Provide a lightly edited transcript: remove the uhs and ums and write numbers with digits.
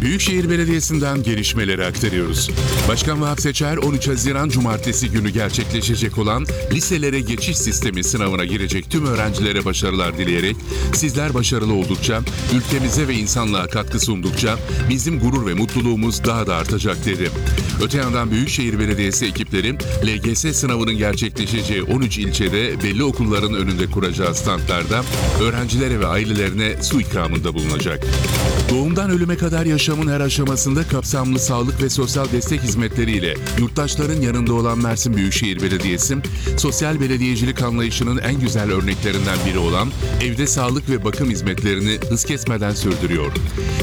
Büyükşehir Belediyesi'nden gelişmeleri aktarıyoruz. Başkan Vahap Seçer 13 Haziran Cumartesi günü gerçekleşecek olan liselere geçiş sistemi sınavına girecek tüm öğrencilere başarılar dileyerek sizler başarılı oldukça, ülkemize ve insanlığa katkı sundukça bizim gurur ve mutluluğumuz daha da artacak dedi. Öte yandan Büyükşehir Belediyesi ekipleri LGS sınavının gerçekleşeceği 13 ilçede belli okulların önünde kuracağı standlarda öğrencilere ve ailelerine su ikramında bulunacak. Doğumdan ölüme kadar yaşamın her aşamasında kapsamlı sağlık ve sosyal destek hizmetleriyle yurttaşların yanında olan Mersin Büyükşehir Belediyesi, sosyal belediyecilik anlayışının en güzel örneklerinden biri olan evde sağlık ve bakım hizmetlerini hız kesmeden sürdürüyor.